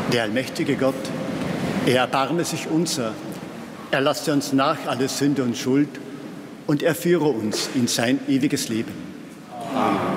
Der allmächtige Gott, er erbarme sich unser, er lasse uns nach alle Sünde und Schuld und er führe uns in sein ewiges Leben. Amen.